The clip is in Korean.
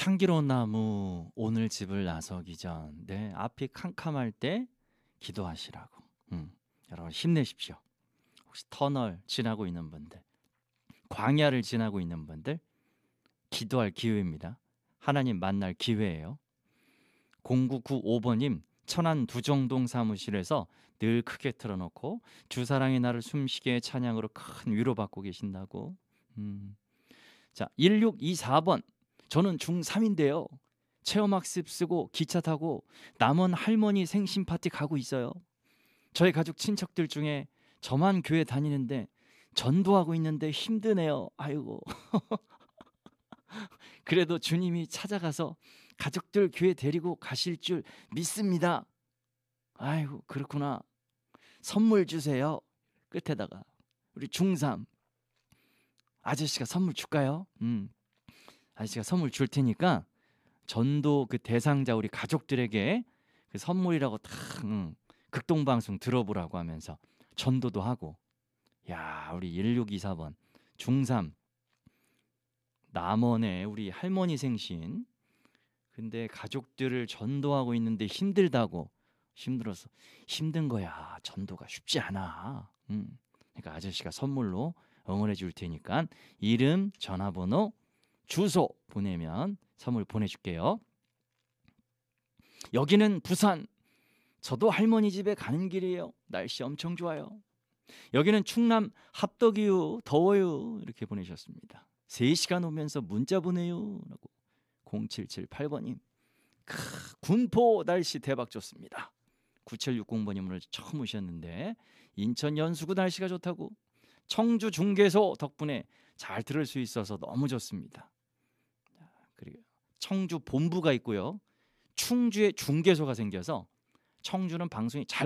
향기로운 나무 오늘 집을 나서기 전 앞이 캄캄할 때 기도하시라고. 여러분 힘내십시오. 혹시 터널 지나고 있는 분들, 광야를 지나고 있는 분들, 기도할 기회입니다. 하나님 만날 기회예요. 0995번님, 천안 두정동 사무실에서 늘 크게 틀어놓고 주사랑의 나를 숨쉬게 찬양으로 큰 위로받고 계신다고. 자, 1624번, 저는 중3인데요 체험학습 쓰고 기차 타고 남원 할머니 생신 파티 가고 있어요. 저희 가족 친척들 중에 저만 교회 다니는데 전도하고 있는데 힘드네요. 아이고. 그래도 주님이 찾아가서 가족들 교회 데리고 가실 줄 믿습니다. 아이고, 그렇구나. 선물 주세요. 끝에다가 우리 중3 아저씨가 선물 줄까요? 아저씨가 선물 줄 테니까 전도 그 대상자 우리 가족들에게 그 선물이라고 탁 극동방송 들어보라고 하면서 전도도 하고. 야, 우리 1624번 중3 남원에 우리 할머니 생신, 근데 가족들을 전도하고 있는데 힘들다고. 힘들어서 힘든 거야. 전도가 쉽지 않아. 그러니까 아저씨가 선물로 응원해 줄 테니까 이름, 전화번호, 주소 보내면 선물 보내줄게요. 여기는 부산. 저도 할머니 집에 가는 길이에요. 날씨 엄청 좋아요. 여기는 충남 합덕이요. 더워요. 이렇게 보내셨습니다. 3시간 오면서 문자 보내요 라고. 0778번님, 군포 날씨 대박 좋습니다. 9760번님 오늘 처음 오셨는데 인천 연수구 날씨가 좋다고. 청주 중개소 덕분에 잘 들을 수 있어서 너무 좋습니다. 그리고 청주 본부가 있고요, 충주에 중개소가 생겨서 청주는 방송이 잘